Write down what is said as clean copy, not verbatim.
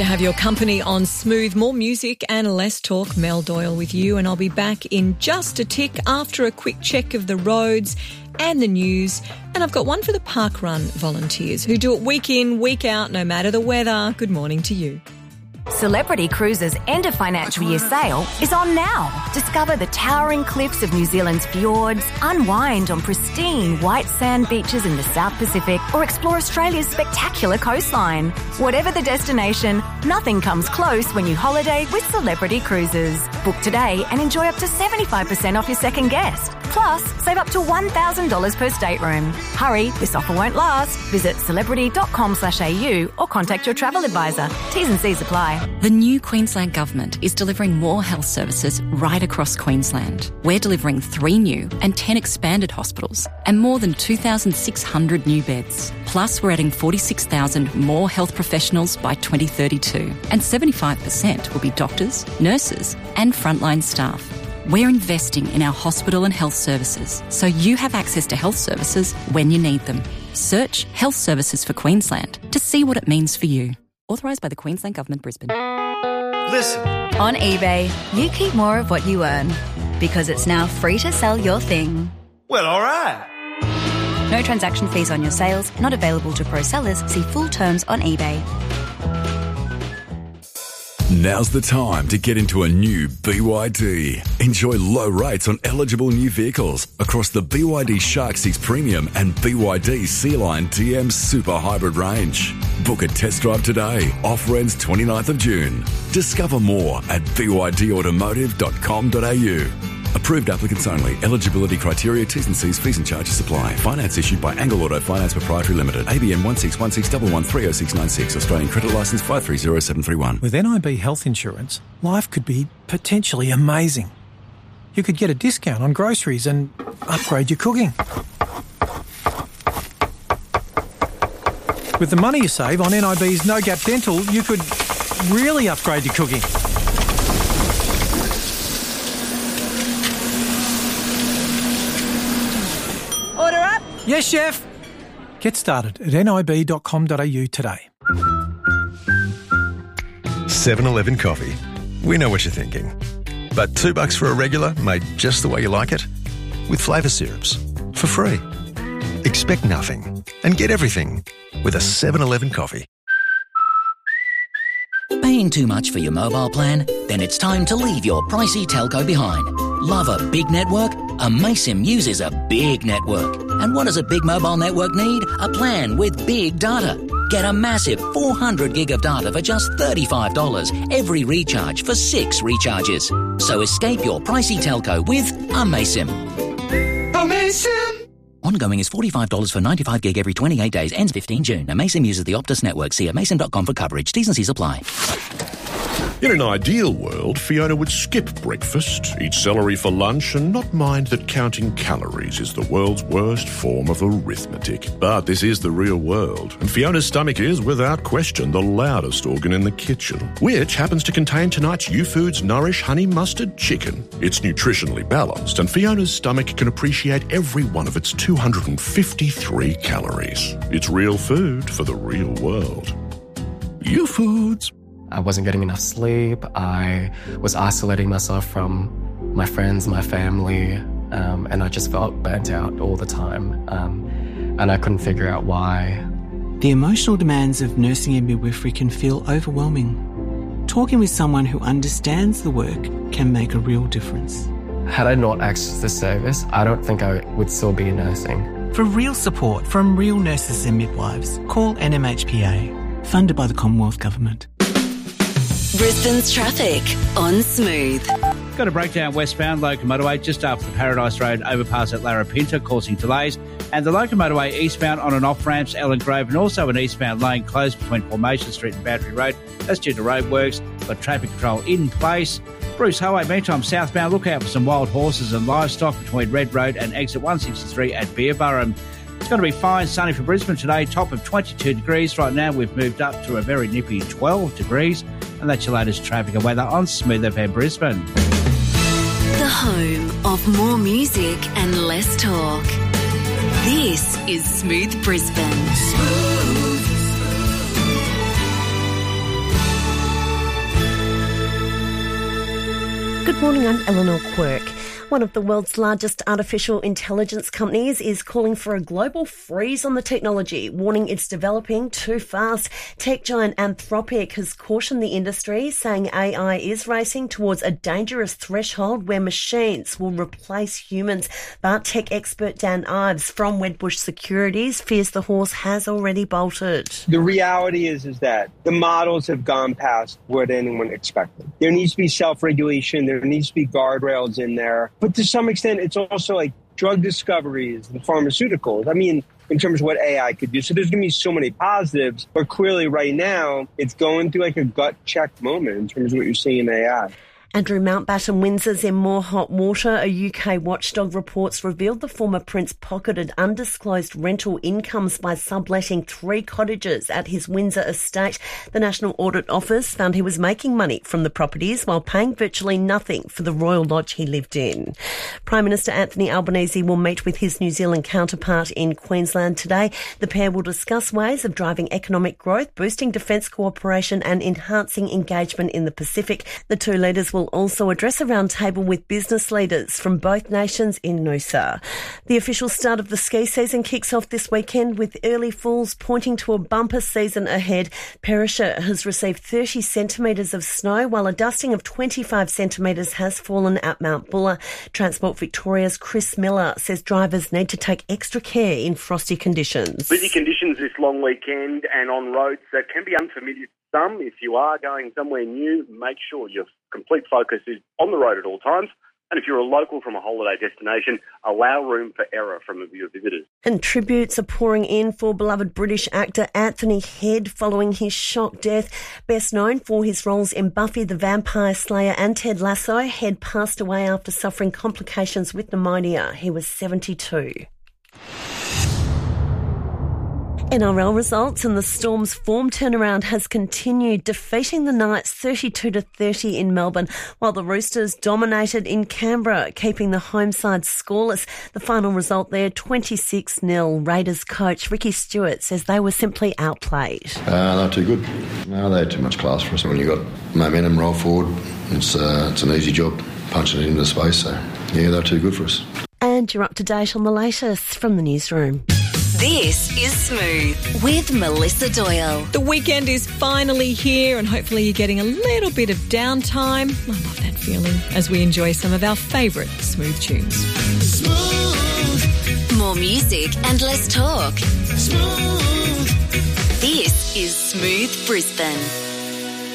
To have your company on Smooth, more music and less talk. Mel Doyle with you, and I'll be back in just a tick after a quick check of the roads and the news. And I've got one for the parkrun volunteers who do it week in, week out, no matter the weather. Good morning to you. Celebrity Cruises' end of financial year sale is on now. Discover the towering cliffs of New Zealand's fjords, unwind on pristine white sand beaches in the South Pacific, or explore Australia's spectacular coastline. Whatever the destination, nothing comes close when you holiday with Celebrity Cruises. Book today and enjoy up to 75% off your second guest. Plus, save up to $1,000 per stateroom. Hurry, this offer won't last. Visit celebrity.com.au or contact your travel advisor. T's and C's apply. The new Queensland Government is delivering more health services right across Queensland. We're delivering 3 new and 10 expanded hospitals and more than 2,600 new beds. Plus, we're adding 46,000 more health professionals by 2032, and 75% will be doctors, nurses and frontline staff. We're investing in our hospital and health services so you have access to health services when you need them. Search Health Services for Queensland to see what it means for you. Authorised by the Queensland Government, Brisbane. Listen. On eBay, you keep more of what you earn because it's now free to sell your thing. Well, all right. No transaction fees on your sales, not available to pro sellers. See full terms on eBay. Now's the time to get into a new BYD. Enjoy low rates on eligible new vehicles across the BYD Shark 6 Premium and BYD Sea-Line TM Super Hybrid range. Book a test drive today. Offer ends 29th of June. Discover more at bydautomotive.com.au. Approved applicants only. Eligibility criteria, T's and C's, fees and charges apply. Finance issued by Angle Auto Finance Proprietary Limited. ABN 161611300696. Australian credit licence 530731. With NIB Health Insurance, life could be potentially amazing. You could get a discount on groceries and upgrade your cooking. With the money you save on NIB's No Gap Dental, you could really upgrade your cooking. Order up. Yes, chef. Get started at nib.com.au today. 7-Eleven coffee. We know what you're thinking. But $2 for a regular made just the way you like it? With flavour syrups. For free. Expect nothing and get everything with a 7-Eleven coffee. Paying too much for your mobile plan? Then it's time to leave your pricey telco behind. Love a big network? Amaysim uses a big network. And what does a big mobile network need? A plan with big data. Get a massive 400 gig of data for just $35 every recharge for 6 recharges. So escape your pricey telco with Amaysim. Amaysim! Ongoing is $45 for 95 gig every 28 days. Ends 15 June. Amaysim uses the Optus network. See amaysim.com for coverage. T's and C's apply. In an ideal world, Fiona would skip breakfast, eat celery for lunch, and not mind that counting calories is the world's worst form of arithmetic. But this is the real world, and Fiona's stomach is, without question, the loudest organ in the kitchen, which happens to contain tonight's U-Foods Nourish Honey Mustard Chicken. It's nutritionally balanced, and Fiona's stomach can appreciate every one of its 253 calories. It's real food for the real world. U-Foods. I wasn't getting enough sleep. I was isolating myself from my friends, my family, and I just felt burnt out all the time. And I couldn't figure out why. The emotional demands of nursing and midwifery can feel overwhelming. Talking with someone who understands the work can make a real difference. Had I not accessed this service, I don't think I would still be nursing. For real support from real nurses and midwives, call NMHPA. Funded by the Commonwealth Government. Brisbane's traffic on Smooth. Got a breakdown westbound Local Motorway just after the Paradise Road overpass at Larapinta, causing delays. And the Local Motorway eastbound on and off ramps, Ellen Grove, and also an eastbound lane closed between Formation Street and Battery Road. That's due to roadworks, but traffic control in place. Bruce Highway, meantime, southbound, look out for some wild horses and livestock between Red Road and exit 163 at Beerburrum. It's going to be fine, sunny for Brisbane today, top of 22 degrees. Right now we've moved up to a very nippy 12 degrees. And that's your latest traffic and weather on Smooth FM Brisbane. The home of more music and less talk. This is Smooth Brisbane. Smooth. Good morning, I'm Eleanor Quirk. One of the world's largest artificial intelligence companies is calling for a global freeze on the technology, warning it's developing too fast. Tech giant Anthropic has cautioned the industry, saying AI is racing towards a dangerous threshold where machines will replace humans. But tech expert Dan Ives from Wedbush Securities fears the horse has already bolted. The reality is that the models have gone past what anyone expected. There needs to be self-regulation. There needs to be guardrails in there. But to some extent, it's also like drug discoveries and pharmaceuticals. I mean, in terms of what AI could do. So there's going to be so many positives. But clearly right now, it's going through like a gut check moment in terms of what you're seeing in AI. Andrew Mountbatten Windsor's in more hot water. A UK watchdog reports revealed the former prince pocketed undisclosed rental incomes by subletting 3 cottages at his Windsor estate. The National Audit Office found he was making money from the properties while paying virtually nothing for the royal lodge he lived in. Prime Minister Anthony Albanese will meet with his New Zealand counterpart in Queensland today. The pair will discuss ways of driving economic growth, boosting defence cooperation and enhancing engagement in the Pacific. The two leaders will also address a roundtable with business leaders from both nations in Noosa. The official start of the ski season kicks off this weekend with early falls pointing to a bumper season ahead. Perisher has received 30 centimetres of snow, while a dusting of 25 centimetres has fallen at Mount Buller. Transport Victoria's Chris Miller says drivers need to take extra care in frosty conditions. Busy conditions this long weekend and on roads that can be unfamiliar to some. If you are going somewhere new, make sure your complete focus is on the road at all times. And if you're a local from a holiday destination, allow room for error from your visitors. And tributes are pouring in for beloved British actor Anthony Head following his shock death. Best known for his roles in Buffy the Vampire Slayer and Ted Lasso, Head passed away after suffering complications with pneumonia. He was 72. NRL results and the Storm's form turnaround has continued, defeating the Knights 32-30 in Melbourne, while the Roosters dominated in Canberra, keeping the home side scoreless. The final result there, 26-0. Raiders coach Ricky Stewart says they were simply outplayed. They're too good. No, they had too much class for us. When you've got momentum, roll forward, it's an easy job punching it into space. So, yeah, they're too good for us. And you're up to date on the latest from the newsroom. This is Smooth with Melissa Doyle. The weekend is finally here and hopefully you're getting a little bit of downtime. I love that feeling as we enjoy some of our favourite Smooth tunes. Smooth. More music and less talk. Smooth. This is Smooth Brisbane.